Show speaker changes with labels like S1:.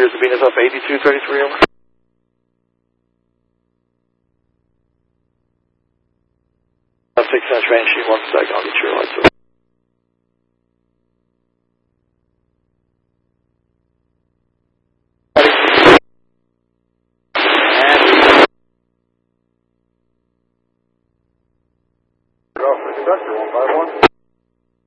S1: clear to Venus Alpha 8233, over. 6 range, 1 second, I'll get your lights up.